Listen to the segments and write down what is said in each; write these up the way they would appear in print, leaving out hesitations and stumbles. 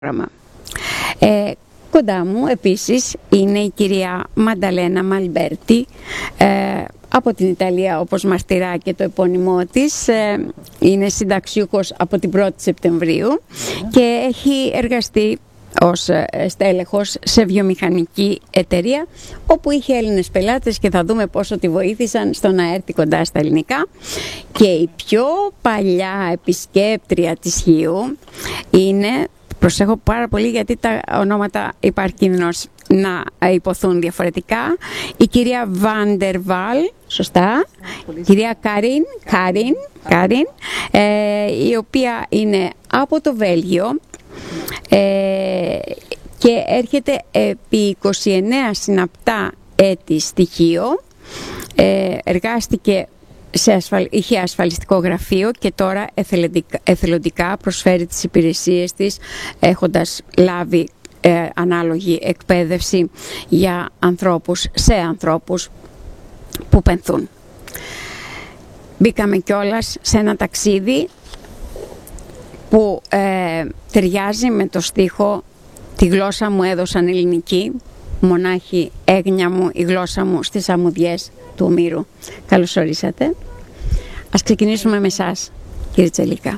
πρόγραμμα. Κοντά μου επίσης είναι η κυρία Μανταλένα Μαλμπέρτη από την Ιταλία, όπως μαρτυρά και το επώνυμό της. Είναι συνταξιούχος από την 1η Σεπτεμβρίου και έχει εργαστεί ως στέλεχος σε βιομηχανική εταιρεία όπου είχε Έλληνες πελάτες και θα δούμε πόσο τη βοήθησαν στο να έρθει κοντά στα ελληνικά. Και η πιο παλιά επισκέπτρια της Χίου είναι, προσέχω πάρα πολύ γιατί τα ονόματα υπάρχει κίνδυνος να υποθούν διαφορετικά, η κυρία Βάντερβαλ, σωστά, κυρία Κάριν, η οποία είναι από το Βέλγιο και έρχεται επί 29 συναπτά έτη στη Χίο. Εργάστηκε είχε ασφαλιστικό γραφείο και τώρα εθελοντικά προσφέρει τις υπηρεσίες της, έχοντας λάβει ανάλογη εκπαίδευση για σε ανθρώπους που πενθούν. Μπήκαμε κιόλας σε ένα ταξίδι που ταιριάζει με το στίχο «Τη γλώσσα μου έδωσαν ελληνική, μονάχη έγνοια μου η γλώσσα μου στις αμμουδιές του Ομήρου». Καλώς ορίσατε. Ας ξεκινήσουμε με εσάς, κύριε Τσελίκα.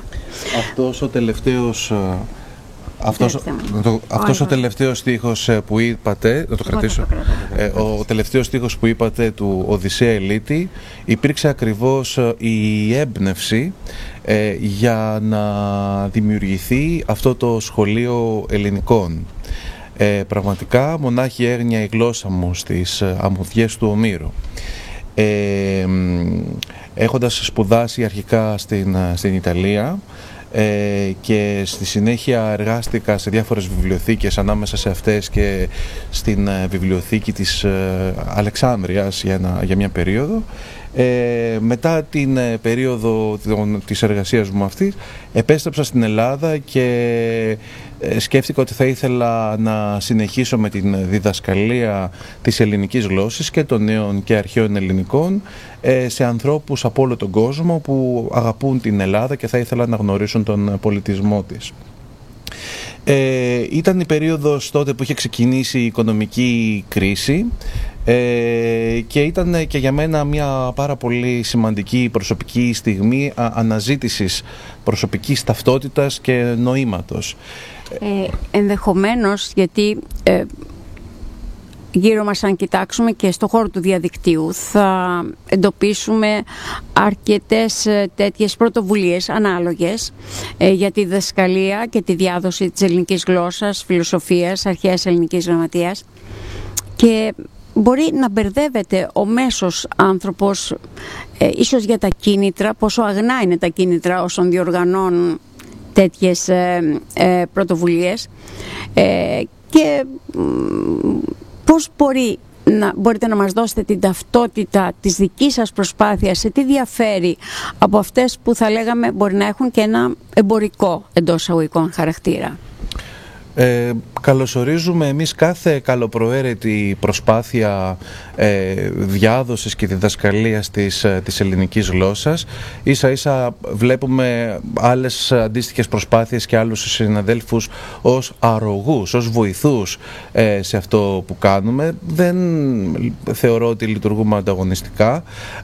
Αυτός ο τελευταίος στίχος που είπατε, να το κρατήσω, ο τελευταίος στίχος που είπατε του Οδυσσέα Ελίτη υπήρξε ακριβώς η έμπνευση για να δημιουργηθεί αυτό το σχολείο ελληνικών. Πραγματικά μονάχη έγνοια η γλώσσα μου στις αμμουδιές του Ομήρου. Έχοντας σπουδάσει αρχικά στην Ιταλία και στη συνέχεια εργάστηκα σε διάφορες βιβλιοθήκες, ανάμεσα σε αυτές και στην βιβλιοθήκη της Αλεξάνδρειας για μια περίοδο. Μετά την περίοδο της εργασίας μου αυτής επέστρεψα στην Ελλάδα και σκέφτηκα ότι θα ήθελα να συνεχίσω με την διδασκαλία της ελληνικής γλώσσης και των νέων και αρχαίων ελληνικών σε ανθρώπους από όλο τον κόσμο που αγαπούν την Ελλάδα και θα ήθελα να γνωρίσουν τον πολιτισμό της. Ήταν η περίοδος τότε που είχε ξεκινήσει η οικονομική κρίση και ήταν και για μένα μια πάρα πολύ σημαντική προσωπική στιγμή αναζήτησης προσωπικής ταυτότητας και νοήματος. Ενδεχομένως, γιατί γύρω μας αν κοιτάξουμε και στο χώρο του διαδικτύου θα εντοπίσουμε αρκετές τέτοιες πρωτοβουλίες ανάλογες για τη διδασκαλία και τη διάδοση της ελληνικής γλώσσας, φιλοσοφίας, αρχαίας ελληνικής γραμματείας, και μπορεί να μπερδεύεται ο μέσος άνθρωπος ίσως για τα κίνητρα, πόσο αγνά είναι τα κίνητρα όσων διοργανώνουν τέτοιες πρωτοβουλίες και πώς μπορείτε να μας δώσετε την ταυτότητα της δικής σας προσπάθειας, σε τι διαφέρει από αυτές που θα λέγαμε μπορεί να έχουν και ένα εμπορικό εντός εισαγωγικών χαρακτήρα. Καλωσορίζουμε εμείς κάθε καλοπροαίρετη προσπάθεια διάδοσης και διδασκαλίας της ελληνικής γλώσσας. Ίσα ίσα βλέπουμε άλλες αντίστοιχες προσπάθειες και άλλους συναδέλφους ως αρρωγούς, ως βοηθούς σε αυτό που κάνουμε. Δεν θεωρώ ότι λειτουργούμε ανταγωνιστικά.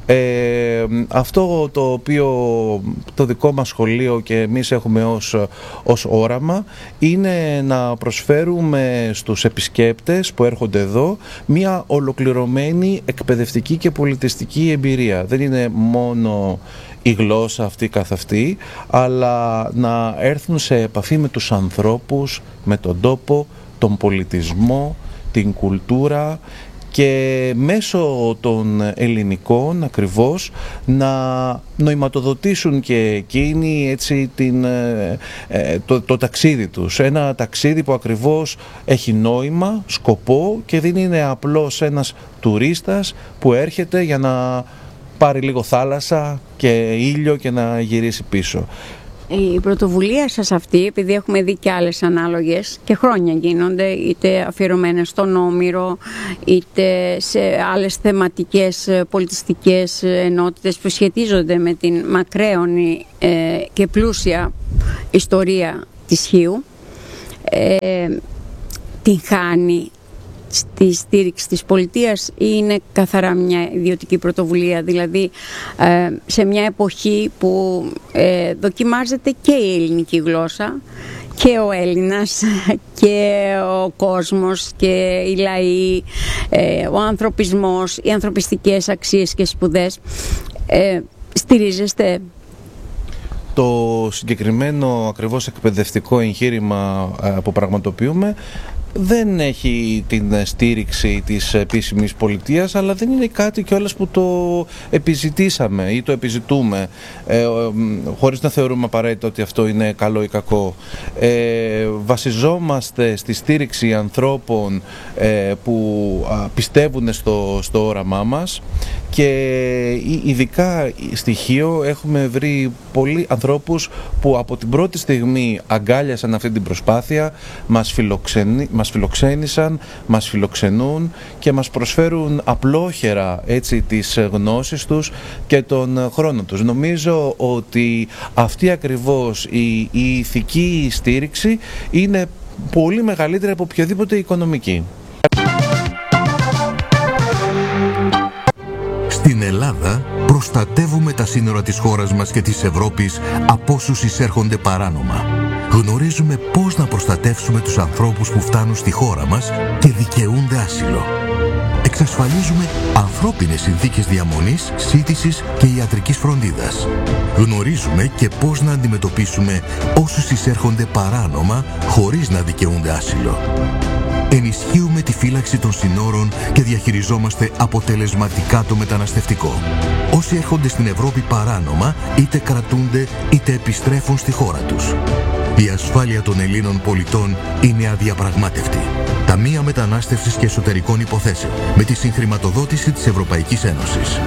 Αυτό το οποίο το δικό μας σχολείο και εμείς έχουμε ως όραμα είναι να προσφέρουμε στους επισκέπτες που έρχονται εδώ μια ολοκληρωμένη εκπαιδευτική και πολιτιστική εμπειρία. Δεν είναι μόνο η γλώσσα αυτή καθ' αυτή, αλλά να έρθουν σε επαφή με τους ανθρώπους, με τον τόπο, τον πολιτισμό, την κουλτούρα, και μέσω των ελληνικών ακριβώς να νοηματοδοτήσουν και εκείνοι έτσι το ταξίδι τους. Ένα ταξίδι που ακριβώς έχει νόημα, σκοπό και δεν είναι απλώς ένας τουρίστας που έρχεται για να πάρει λίγο θάλασσα και ήλιο και να γυρίσει πίσω. Η πρωτοβουλία σας αυτή, επειδή έχουμε δει και άλλες ανάλογες και χρόνια γίνονται, είτε αφιερωμένες στον Όμηρο, είτε σε άλλες θεματικές πολιτιστικές ενότητες που σχετίζονται με την μακραίωνη και πλούσια ιστορία της Χίου, την χάνει στη στήριξη της πολιτείας ή είναι καθαρά μια ιδιωτική πρωτοβουλία? Δηλαδή σε μια εποχή που δοκιμάζεται και η ελληνική γλώσσα και ο Έλληνας και ο κόσμος και οι λαοί, ο ανθρωπισμός, οι ανθρωπιστικές αξίες και σπουδές, στηρίζεστε? Το συγκεκριμένο ακριβώς εκπαιδευτικό εγχείρημα που πραγματοποιούμε δεν έχει την στήριξη της επίσημης πολιτείας, αλλά δεν είναι κάτι κιόλας που το επιζητήσαμε ή το επιζητούμε, χωρίς να θεωρούμε απαραίτητο ότι αυτό είναι καλό ή κακό. Βασιζόμαστε στη στήριξη ανθρώπων που πιστεύουν στο όραμά μας, και ειδικά στοιχείο έχουμε βρει πολλοί ανθρώπους που από την πρώτη στιγμή αγκάλιασαν αυτή την προσπάθεια, μας φιλοξένησαν, μας φιλοξενούν και μας προσφέρουν απλόχερα έτσι τις γνώσεις τους και τον χρόνο τους. Νομίζω ότι αυτή ακριβώς η ηθική στήριξη είναι πολύ μεγαλύτερη από οποιαδήποτε οικονομική. Στην Ελλάδα προστατεύουμε τα σύνορα της χώρας μας και της Ευρώπης από όσους εισέρχονται παράνομα. Γνωρίζουμε πώς να προστατεύσουμε τους ανθρώπους που φτάνουν στη χώρα μας και δικαιούνται άσυλο. Εξασφαλίζουμε ανθρώπινες συνθήκες διαμονής, σύντησης και ιατρικής φροντίδας. Γνωρίζουμε και πώς να αντιμετωπίσουμε όσους εισέρχονται παράνομα χωρίς να δικαιούνται άσυλο. Ενισχύουμε τη φύλαξη των συνόρων και διαχειριζόμαστε αποτελεσματικά το μεταναστευτικό. Όσοι έρχονται στην Ευρώπη παράνομα, είτε κρατούνται είτε επιστρέφουν στη χώρα τους. Η ασφάλεια των Ελλήνων πολιτών είναι αδιαπραγμάτευτη. Ταμεία Μετανάστευσης και Εσωτερικών Υποθέσεων, με τη συγχρηματοδότηση της Ευρωπαϊκής Ένωσης.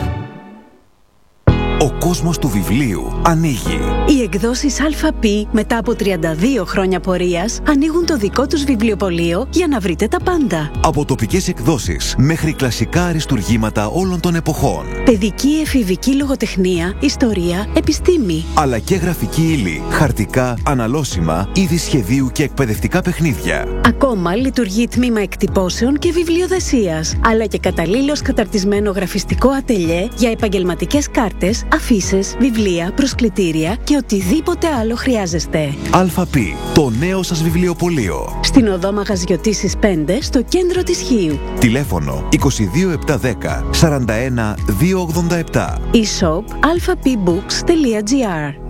Ο κόσμος του βιβλίου ανοίγει. Οι εκδόσεις ΑΠ μετά από 32 χρόνια πορείας ανοίγουν το δικό τους βιβλιοπωλείο για να βρείτε τα πάντα. Από τοπικές εκδόσεις μέχρι κλασικά αριστουργήματα όλων των εποχών. Παιδική, εφηβική λογοτεχνία, ιστορία, επιστήμη. Αλλά και γραφική ύλη, χαρτικά, αναλώσιμα, είδη σχεδίου και εκπαιδευτικά παιχνίδια. Ακόμα λειτουργεί τμήμα εκτυπώσεων και βιβλιοδεσίας. Αλλά και καταλήλως καταρτισμένο γραφιστικό ατελιέ για επαγγελματικές κάρτες, αφίσες, βιβλία, προσκλητήρια και οτιδήποτε άλλο χρειάζεστε. ΑΠ, το νέο σας βιβλιοπωλείο. Στην οδό Μαγαζιωτήσης 5, στο κέντρο της Χίου. Τηλέφωνο 22710 41 287. E-shop alphapbooks.gr.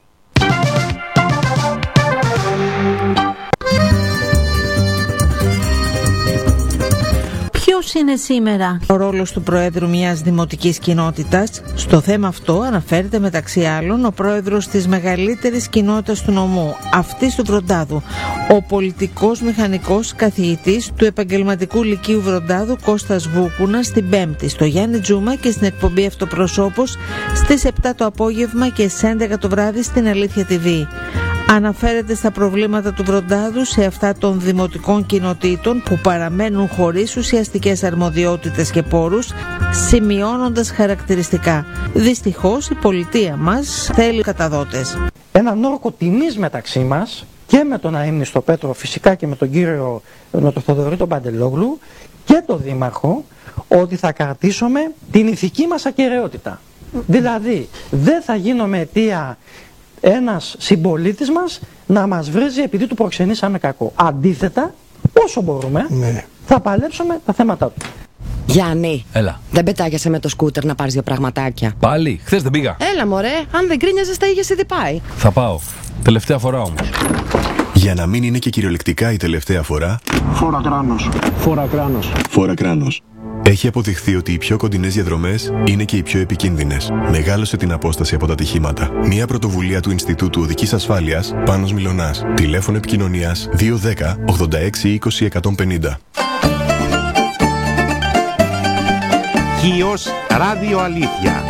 Ποιος είναι σήμερα ο ρόλος του Προέδρου μιας δημοτικής κοινότητας? Στο θέμα αυτό αναφέρεται μεταξύ άλλων ο πρόεδρος της μεγαλύτερης κοινότητας του νομού, αυτής του Βροντάδου, ο πολιτικός μηχανικός καθηγητής του Επαγγελματικού Λυκείου Βροντάδου Κώστας Βούκουνας, στην Πέμπτη στο Γιάννη Τζούμα και στην εκπομπή Αυτοπροσώπος στις 7 το απόγευμα και στις 11 το βράδυ στην Αλήθεια TV. Αναφέρεται στα προβλήματα του Βροντάδου, σε αυτά των δημοτικών κοινοτήτων που παραμένουν χωρίς ουσιαστικές αρμοδιότητες και πόρους, σημειώνοντας χαρακτηριστικά. Δυστυχώς η πολιτεία μας θέλει καταδότες. Έναν όρκο τιμής μεταξύ μας και με τον αείμνηστο Πέτρο, φυσικά και με τον κύριο, με τον Θοδωρή τον Παντελόγλου και τον Δήμαρχο, ότι θα κρατήσουμε την ηθική μας ακεραιότητα. Δηλαδή δεν θα γίνουμε αιτία ένας συμπολίτης μας να μας βρίζει επειδή του προξενήσαμε κακό. Αντίθετα, όσο μπορούμε, θα παλέψουμε τα θέματα του. Γιάννη, έλα. Δεν πετάγεσαι με το σκούτερ να πάρεις δύο πραγματάκια? Πάλι, χθες δεν πήγα. Έλα μωρέ, αν δεν κρίνιαζες τα είχες ήδη πάει. Θα πάω. Τελευταία φορά όμως. Για να μην είναι και κυριολεκτικά η τελευταία φορά, Φόρα κράνος. Φόρα κράνος. φόρα κράνος. Έχει αποδειχθεί ότι οι πιο κοντινές διαδρομές είναι και οι πιο επικίνδυνες. Μεγάλωσε την απόσταση από τα ατυχήματα. Μια πρωτοβουλία του Ινστιτούτου Οδικής Ασφάλειας, Πάνος Μιλωνάς. Τηλέφωνο επικοινωνίας 210 86 20 150. Χίος Ράδιο Αλήθεια.